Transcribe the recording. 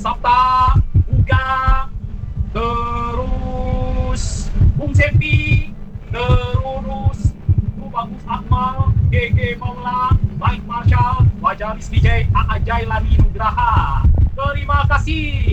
Sabta, Uga, terus Bung Sepi, terus Bagus Akmal, GG Maula, Mike Marshall, Wajaris DJ, Aa Jailani Nugraha. Terima kasih.